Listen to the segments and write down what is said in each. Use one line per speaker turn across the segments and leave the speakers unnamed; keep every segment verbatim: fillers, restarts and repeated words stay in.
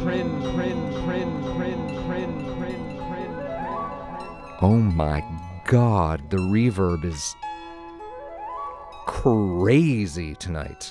Oh my god, the reverb is crazy tonight.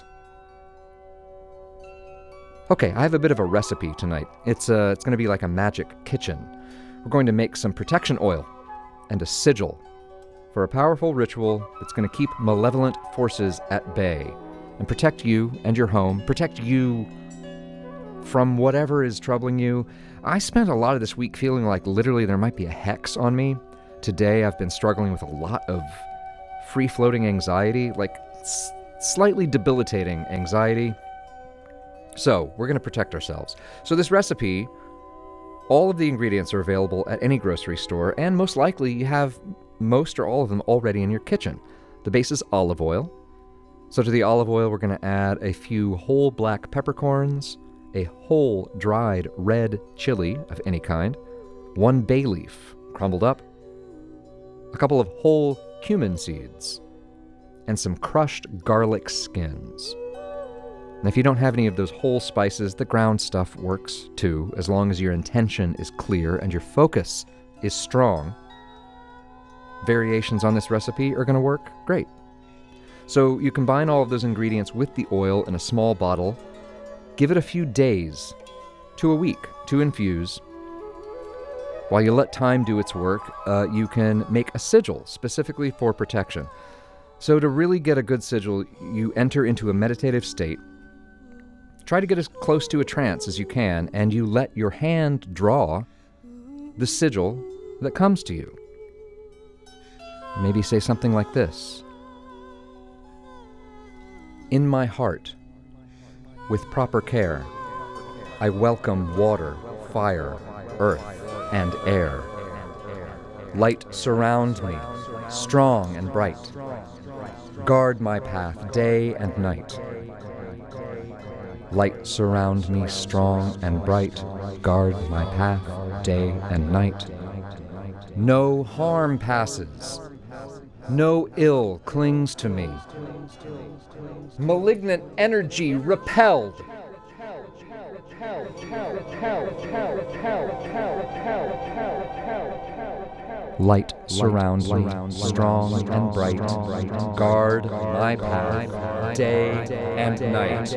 Okay, I have a bit of a recipe tonight. It's uh, it's going to be like a magic kitchen. We're going to make some protection oil and a sigil for a powerful ritual that's going to keep malevolent forces at bay and protect you and your home, protect you from whatever is troubling you. I spent a lot of this week feeling like literally there might be a hex on me. Today I've been struggling with a lot of free-floating anxiety, like s- slightly debilitating anxiety. So, we're going to protect ourselves. So this recipe, all of the ingredients are available at any grocery store, and most likely you have most or all of them already in your kitchen. The base is olive oil. So to the olive oil, we're going to add a few whole black peppercorns, a whole dried red chili of any kind, one bay leaf crumbled up, a couple of whole cumin seeds, and some crushed garlic skins. And if you don't have any of those whole spices, the ground stuff works too, as long as your intention is clear and your focus is strong. Variations on this recipe are going to work great. So you combine all of those ingredients with the oil in a small bottle, give it a few days to a week to infuse. While you let time do its work, uh, you can make a sigil specifically for protection. So to really get a good sigil, you enter into a meditative state. Try to get as close to a trance as you can, and you let your hand draw the sigil that comes to you. Maybe say something like this. In my heart, with proper care, I welcome water, fire, earth, and air. Light surround me, strong and bright. Guard my path day and night. Light surround me strong and bright. Guard my path day and night. No harm passes. No ill clings to me. Malignant energy repelled. Light surround me, strong and bright. Guard my path, day and night.